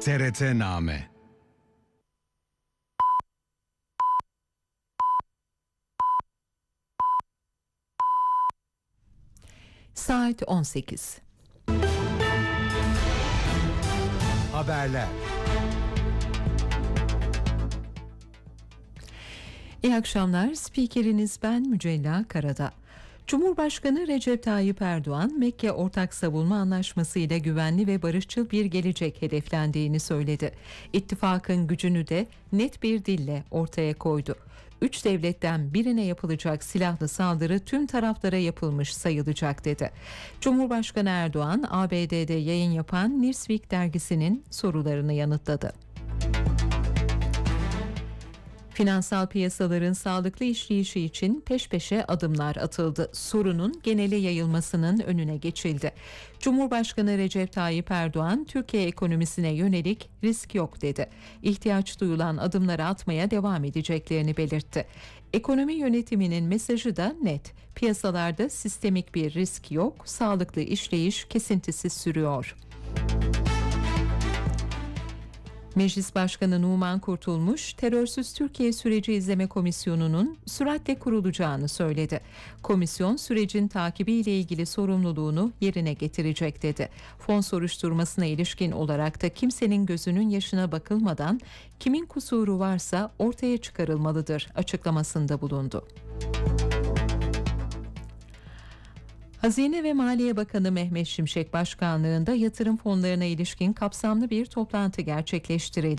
TRT-Name. Saat 18. Haberler. İyi akşamlar. Spikeriniz ben Mücella Karada. Cumhurbaşkanı Recep Tayyip Erdoğan, Mekke Ortak Savunma Anlaşması ile güvenli ve barışçıl bir gelecek hedeflendiğini söyledi. İttifakın gücünü de net bir dille ortaya koydu. 3 devletten birine yapılacak silahlı saldırı tüm taraflara yapılmış sayılacak dedi. Cumhurbaşkanı Erdoğan, ABD'de yayın yapan Newsweek dergisinin sorularını yanıtladı. Finansal piyasaların sağlıklı işleyişi için peş peşe adımlar atıldı. Sorunun genele yayılmasının önüne geçildi. Cumhurbaşkanı Recep Tayyip Erdoğan, Türkiye ekonomisine yönelik risk yok dedi. İhtiyaç duyulan adımları atmaya devam edeceklerini belirtti. Ekonomi yönetiminin mesajı da net. Piyasalarda sistemik bir risk yok, sağlıklı işleyiş kesintisiz sürüyor. Meclis Başkanı Numan Kurtulmuş, Terörsüz Türkiye Süreci İzleme Komisyonu'nun süratle kurulacağını söyledi. Komisyon sürecin takibiyle ilgili sorumluluğunu yerine getirecek dedi. Fon soruşturmasına ilişkin olarak da kimsenin gözünün yaşına bakılmadan kimin kusuru varsa ortaya çıkarılmalıdır açıklamasında bulundu. Hazine ve Maliye Bakanı Mehmet Şimşek başkanlığında yatırım fonlarına ilişkin kapsamlı bir toplantı gerçekleştirildi.